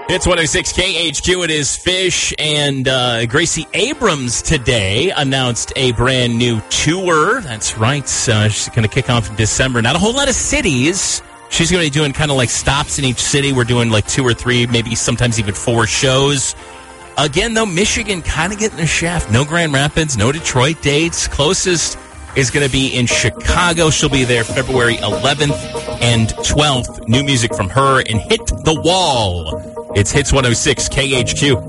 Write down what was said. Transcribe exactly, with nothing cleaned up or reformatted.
It's one oh six K H Q. It is Fish, and uh, Gracie Abrams today announced a brand new tour. That's right. Uh, she's going to kick off in December. Not a whole lot of cities. She's going to be doing kind of like stops in each city. We're doing like two or three, maybe sometimes even four shows. Again, though, Michigan kind of getting a shaft. No Grand Rapids, no Detroit dates. Closest is going to be in Chicago. She'll be there February eleventh and twelfth. New music from her and Hit the Wall. It's Hits one oh six K H Q.